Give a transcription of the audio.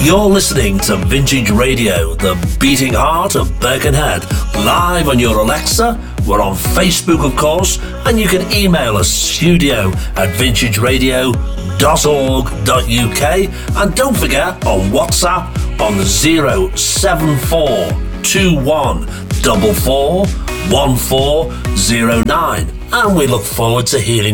You're listening to Vintage Radio, the beating heart of Birkenhead, live on your Alexa. We're on Facebook, of course, and you can email us studio@vintageradio.org.uk, and don't forget on WhatsApp on 07421441409, and we look forward to hearing